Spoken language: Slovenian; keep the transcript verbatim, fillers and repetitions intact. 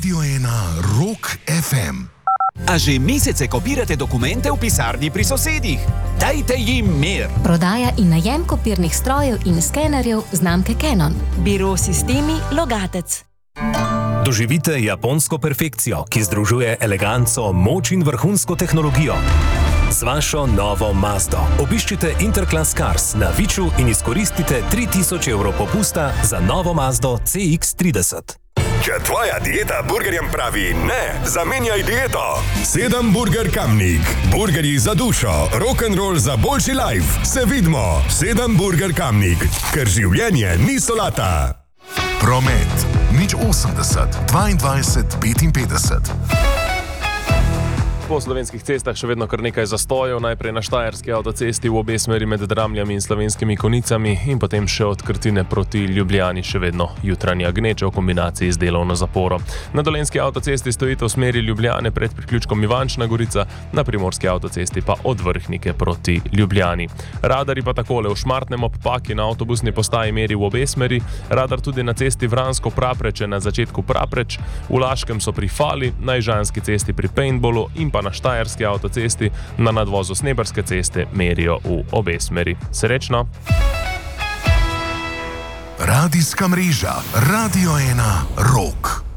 Radio ena Rock ef em. A že mesece kopirate dokumente v pisarni pri sosedih? Dajte jim mir! Prodaja in najem kopirnih strojev in skenerjev znamke Canon. Biro Sistemi Logatec. Doživite japonsko perfekcijo, ki združuje eleganco, moč in vrhunsko tehnologijo. Z vašo novo Mazdo obiščite Interclass Cars na Viču in izkoristite tri tisoč evrov popusta za novo Mazdo C X trideset. Če tvoja dieta burgerjem pravi ne, zamenjaj dieto. Sedem Burger Kamnik. Burgerji za dušo, rock'n'roll za boljši life. Se vidimo. Sedem Burger Kamnik. Ker življenje ni solata. Promet. Nič osemdeset, dvaindvajset, petinpetdeset. Po slovenskih cestah še vedno kar nekaj zastojev, najprej na štajerski avtocesti v obe smeri med Dramljami in Slovenskimi Konicami in potem še od Krtine proti Ljubljani še vedno jutranja gneča v kombinaciji z delovno zaporo. Na dolenjski avtocesti stojite v smeri Ljubljane pred priključkom Ivančna Gorica, na primorski avtocesti pa od Vrhnike proti Ljubljani. Radari pa takole: v Šmartnem ob Paki na avtobusni postaji meri v obe smeri, radar tudi na cesti Vransko-Prapreče na začetku Prapreč, v Laškem so pri Fali, na Ižanski cesti pri Paintballu in pa na štajerski avtocesti na nadvozu Sneberske ceste merijo v obe smeri. Srečno! Radijska mreža Radio ena Rock.